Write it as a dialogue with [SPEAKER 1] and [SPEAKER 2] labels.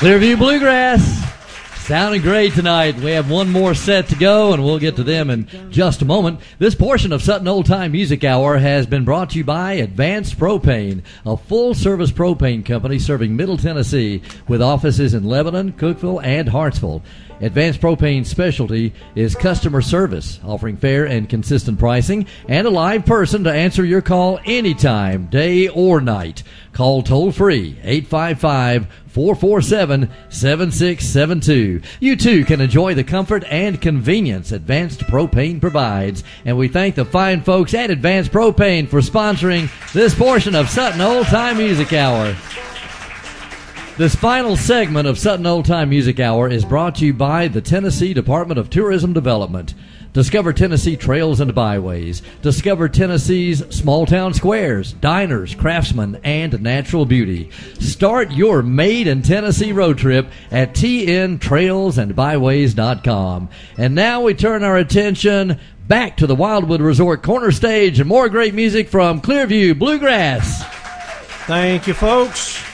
[SPEAKER 1] Clearview Bluegrass. Sounding great tonight. We have one more set to go, and we'll get to them in just a moment. This portion of Sutton Old Time Music Hour has been brought to you by Advanced Propane, a full-service propane company serving Middle Tennessee with offices in Lebanon, Cookeville, and Hartsville. Advanced Propane's specialty is customer service, offering fair and consistent pricing and a live person to answer your call anytime, day or night. Call toll-free, 855-447-7672. You too can enjoy the comfort and convenience Advanced Propane provides. And we thank the fine folks at Advanced Propane for sponsoring this portion of Sutton Old Time Music Hour. This final segment of Sutton Old Time Music Hour is brought to you by the Tennessee Department of Tourism Development. Discover Tennessee trails and byways. Discover Tennessee's small town squares, diners, craftsmen, and natural beauty. Start your Made in Tennessee road trip at tntrailsandbyways.com. And now we turn our attention back to the Wildwood Resort Corner Stage and more great music from Clearview Bluegrass.
[SPEAKER 2] Thank you, folks.